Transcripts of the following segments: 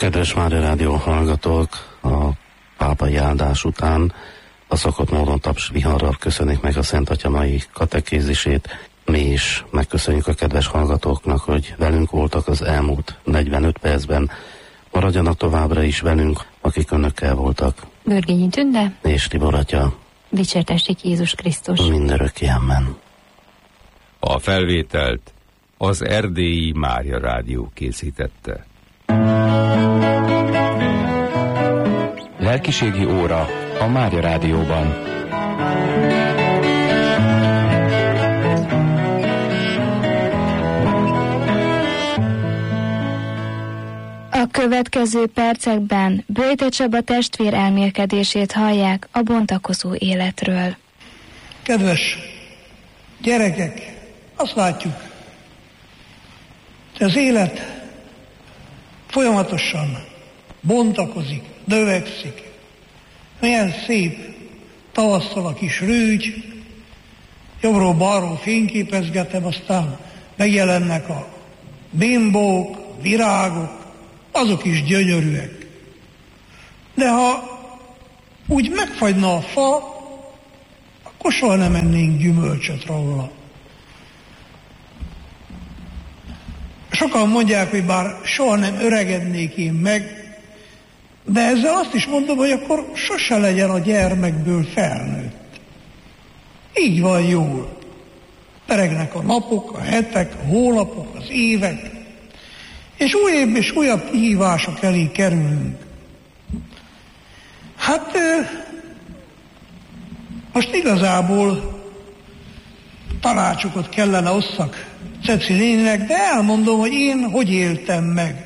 Kedves Mária Rádió hallgatók, a pápai áldás után a szokott módon taps viharral köszönik meg a Szent Atya mai katekézisét. Mi is megköszönjük a kedves hallgatóknak, hogy velünk voltak az elmúlt 45 percben. Maradjanak továbbra is velünk, akik önökkel voltak. Görgényi Tünde és Tibor Atya. Dicsértessék Jézus Krisztus. Mindörökké, amen. A felvételt az Erdélyi Mária Rádió készítette. Lelkiségi óra a Mária Rádióban. A következő percekben Böjte Csaba testvér elmélkedését hallják a bontakozó életről. Kedves gyerekek, azt látjuk, hogy az élet folyamatosan bontakozik, növekszik. Milyen szép tavasszal a kis rügy, jobbról-balról fényképezgetem, aztán megjelennek a bimbók, virágok, azok is gyönyörűek. De ha úgy megfagyna a fa, akkor soha nem ennénk gyümölcsöt róla. Sokan mondják, hogy bár soha nem öregednék én meg, de ezzel azt is mondom, hogy akkor sose legyen a gyermekből felnőtt. Így van jól. Peregnek a napok, a hetek, a hónapok, az évek, és újabb és újabb kihívások elé kerülünk. Hát most igazából tanácsokat kellene osszak Ceci néninek, de elmondom, hogy én hogy éltem meg.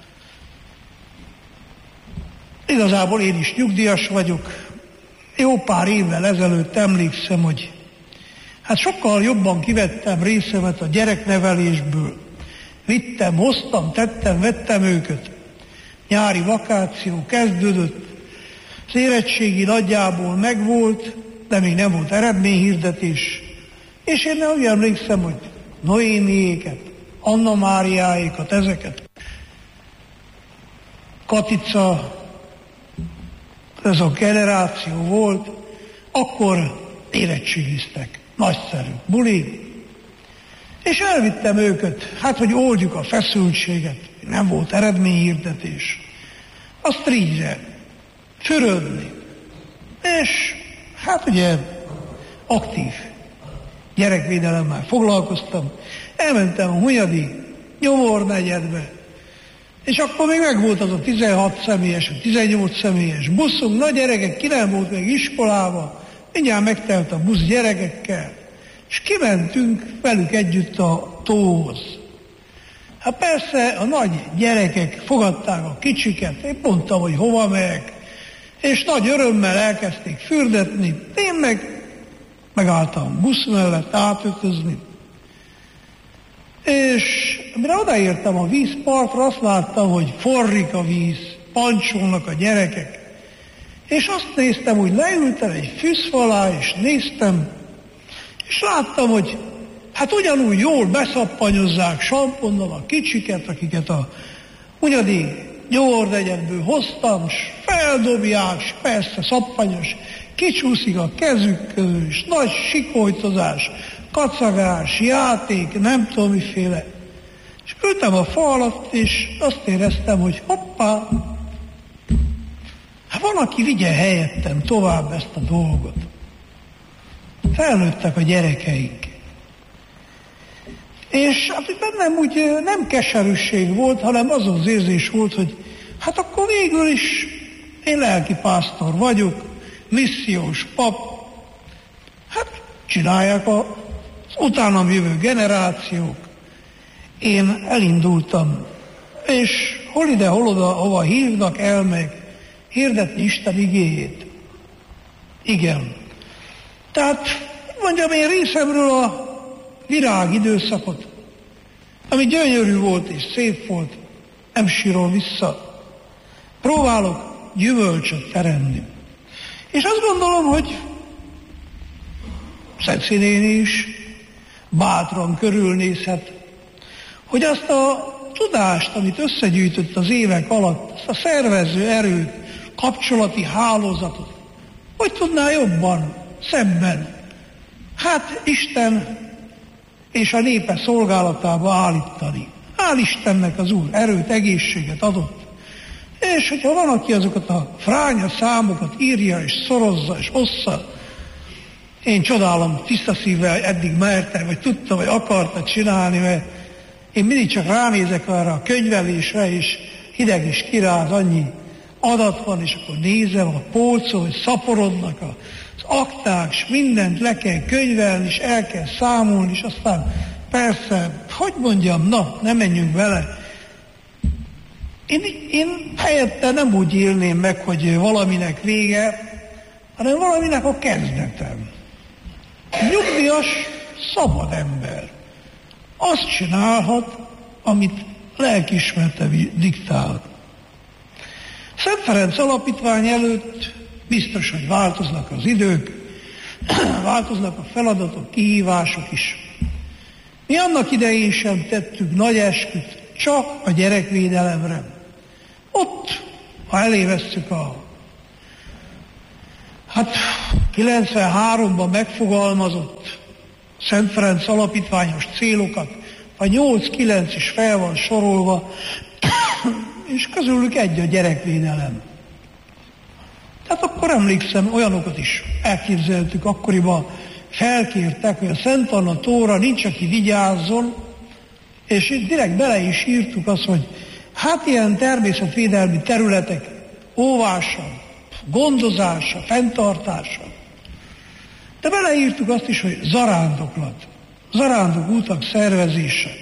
Igazából én is nyugdíjas vagyok. Jó pár évvel ezelőtt emlékszem, hogy hát sokkal jobban kivettem részemet a gyereknevelésből. Vittem, hoztam, tettem, vettem őket. Nyári vakáció kezdődött, az érettségi nagyjából megvolt, de még nem volt eredményhirdetés. És én úgy emlékszem, hogy Noémiéket, Anna Máriáékat, ezeket. Katica, ez a generáció volt, akkor érettségiztek. Nagyszerű buli. És elvittem őket, hát hogy oldjuk a feszültséget, nem volt eredményhirdetés. A streetre, fürödni. És hát ugye aktív gyerekvédelemmel foglalkoztam. Elmentem a Hunyadi Nyomornegyedbe, és akkor még megvolt az a 16 személyes, 18 személyes buszunk, nagy gyerekek, ki nem volt még iskolába, mindjárt megtelt a busz gyerekekkel, és kimentünk velük együtt a tóhoz. Hát persze a nagy gyerekek fogadták a kicsiket, én mondtam, hogy hova megyek, és nagy örömmel elkezdték fürdetni, én meg megálltam busz mellett átütözni. És amire odaértem a vízpartra, azt láttam, hogy forrik a víz, pancsolnak a gyerekek. És azt néztem, hogy leültem egy fűszfa alá, és néztem, és láttam, hogy hát ugyanúgy jól beszappanyozzák samponnal a kicsiket, akiket a Hunyadi Nyomornegyedből hoztam, és feldobják, és persze szappanyos, kicsúszik a kezük közül, és nagy sikolytozás, kacagás, játék, nem tudom miféle. És ültem a fa alatt, és azt éreztem, hogy hoppá, hát van, aki vigye helyettem tovább ezt a dolgot. Felnőttek a gyerekeink. És hát itt bennem úgy nem keserűség volt, hanem az az érzés volt, hogy hát akkor végül is én lelkipásztor vagyok, missziós pap, hát csinálják az utánam jövő generációk. Én elindultam, és hol ide, hol oda, hova hívnak, elmegy, hirdetni Isten igéjét. Igen. Tehát mondjam, én részemről a virág időszakot, ami gyönyörű volt és szép volt, nem sírol vissza. Próbálok gyümölcsöt teremni. És azt gondolom, hogy Szeci néni is bátran körülnézhet, hogy azt a tudást, amit összegyűjtött az évek alatt, azt a szervező erőt, kapcsolati hálózatot, hogy tudná jobban, szebben, hát Isten és a népe szolgálatába állítani. Hál' Istennek az Úr erőt, egészséget adott. És hogyha van, aki azokat a fránya számokat írja, és szorozza, és ossza, én csodálom, tiszta szívvel eddig merte, vagy tudta, vagy akarta csinálni, mert én mindig csak ránézek arra a könyvelésre, és hideg is kiráz, annyi adat van, és akkor nézem a polcon, hogy szaporodnak az akták, és mindent le kell könyvelni, és el kell számolni, és aztán persze, hogy mondjam, na, ne menjünk vele. Én helyette nem úgy élném meg, hogy valaminek vége, hanem valaminek a kezdetem. Nyugdíjas, szabad ember. Azt csinálhat, amit lelkiismerete diktál. Szent Ferenc Alapítvány előtt biztos, hogy változnak az idők, változnak a feladatok, kihívások is. Mi annak idején sem tettük nagy esküt csak a gyerekvédelemre. Ott, ha elévesszük 93-ban megfogalmazott Szent Ferenc alapítványos célokat, a 8-9 is fel van sorolva, és közülük egy a gyerekvédelem. Tehát akkor emlékszem, olyanokat is elképzeltük, akkoriban felkértek, hogy a Szent Anna tóra nincs, aki vigyázzon, és direkt bele is írtuk azt, hogy hát ilyen természetvédelmi területek óvása, gondozása, fenntartása. De beleírtuk azt is, hogy zarándoklat, zarándokútak szervezése.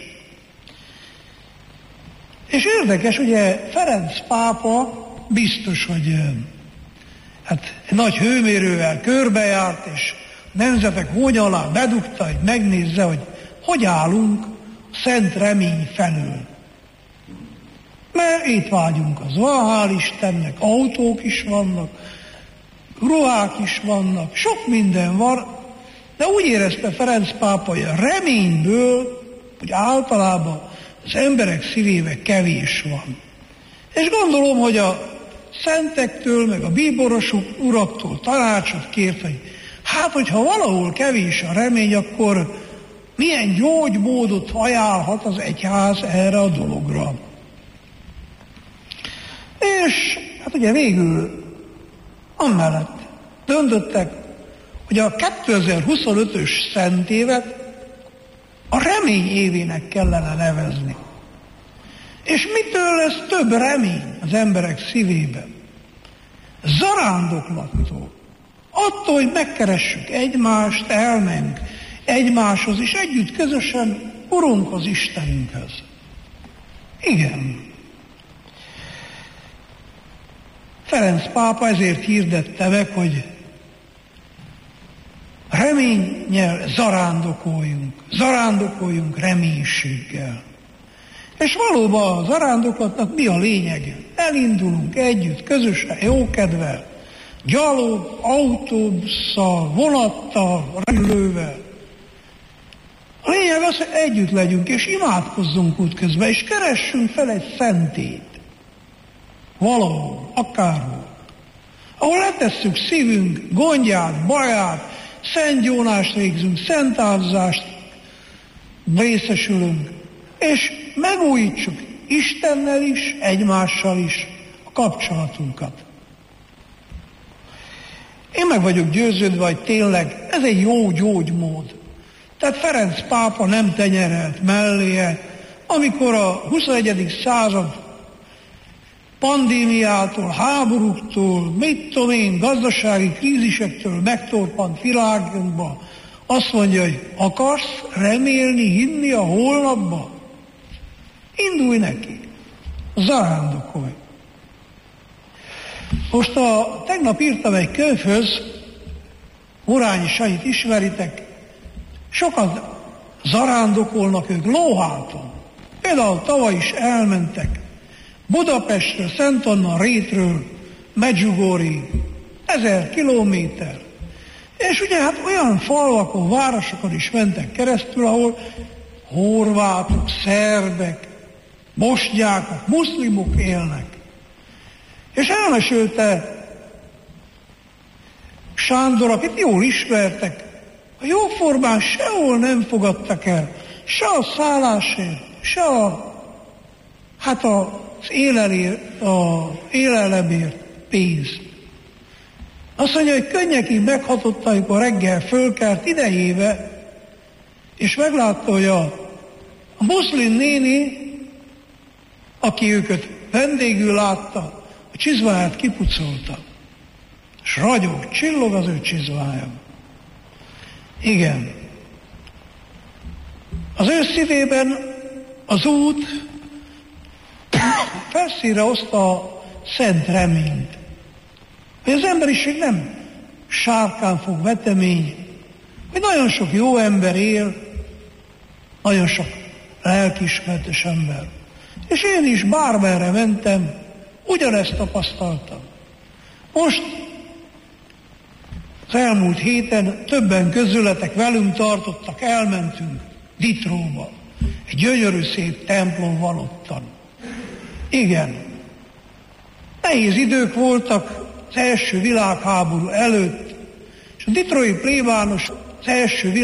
És érdekes, ugye Ferenc pápa biztos, hogy nagy hőmérővel körbejárt, és nemzetek hóny alá bedugta, hogy megnézze, hogy állunk a szent remény felől. Mert étvágyunk az van, hál' Istennek, autók is vannak, ruhák is vannak, sok minden van, de úgy érezte Ferenc pápa, hogy a reményből, hogy általában az emberek szívébe kevés van. És gondolom, hogy a szentektől, meg a bíboros uraktól tanácsot kért, hogy hát, hogyha valahol kevés a remény, akkor milyen gyógymódot ajánlhat az egyház erre a dologra. És hát ugye végül amellett döntöttek, hogy a 2025-ös szent évet a remény évének kellene nevezni. És mitől lesz több remény az emberek szívében? Zarándoklattól. Attól, hogy megkeressük egymást, elmenjünk egymáshoz, és együtt közösen Urunkhoz, Istenünkhöz. Igen. Ferenc pápa ezért hirdette meg, hogy reménnyel zarándokoljunk reménységgel. És valóban a zarándoklatnak mi a lényege? Elindulunk együtt, közösen, jókedvel, gyalog, autóbusszal, vonattal, repülővel. A lényeg az, hogy együtt legyünk, és imádkozzunk útközben, és keressünk fel egy szentét. Valahol, akárhol. Ahol letesszük szívünk gondját, baját, szentgyónást végzünk, szentáldozást részesülünk, és megújítsuk Istennel is, egymással is a kapcsolatunkat. Én meg vagyok győződve, hogy tényleg ez egy jó gyógymód. Tehát Ferenc pápa nem tenyerelt melléje, amikor a 21. század pandémiától, háborúktól, mit tudom én, gazdasági krízisektől megtorpant világunkba azt mondja, hogy akarsz remélni, hinni a holnapba? Indulj neki, zarándokolj. Most tegnap írtam egy könyvhöz, Horányi Sanyit ismeritek, sokat zarándokolnak ők lóháton. Például tavaly is elmentek Budapestről, Szent Anna rétről, Medjugorjig, 1000 kilométer. És ugye hát olyan falvakon, városokon is mentek keresztül, ahol horvátok, szerbek, bosnyákok, muszlimok élnek. És elmesélte Sándor, akit jól ismertek, a jóformán sehol nem fogadtak el, se a szállásért, se az élelemért pénzt. Azt mondja, hogy könnyekig meghatott, amikor reggel fölkelt idejébe, és meglátta, hogy a muszlim néni, aki őket vendégül látta, a csizmáját kipucolta. És ragyog, csillog az ő csizmája. Igen. Az ő szívében az út felszínre hozta a szent reményt, hogy az emberiség nem sárkán fog vetemény, hogy nagyon sok jó ember él, nagyon sok lelkiismeretes ember. És én is bármerre mentem, ugyanezt tapasztaltam. Most az elmúlt héten többen közületek velünk tartottak, elmentünk Ditróba. Egy gyönyörű szép templom van ottan. Igen. Nehéz idők voltak az első világháború előtt, és a ditrói plébános az első